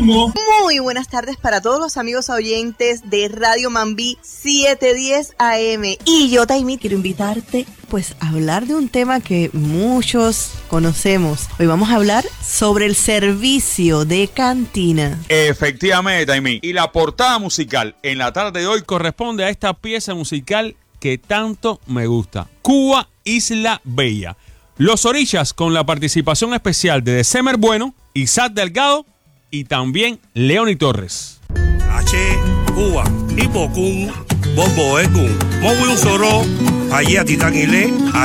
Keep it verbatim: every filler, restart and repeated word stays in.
consumo. Muy buenas tardes para todos los amigos oyentes de Radio Mambí setecientos diez A M. Y yo, Taimí, quiero invitarte pues a hablar de un tema que muchos conocemos. Hoy vamos a hablar sobre el servicio de cantina. Efectivamente, Taimí. Y la portada musical en la tarde de hoy corresponde a esta pieza musical que tanto me gusta. Cuba, Isla Bella. Los Orillas con la participación especial de December Bueno, Isaac Delgado y también Leoni Torres. H, Cuba, Hipocún, Bobo Ecún, Mowi un Soro, allí a Titán y Le.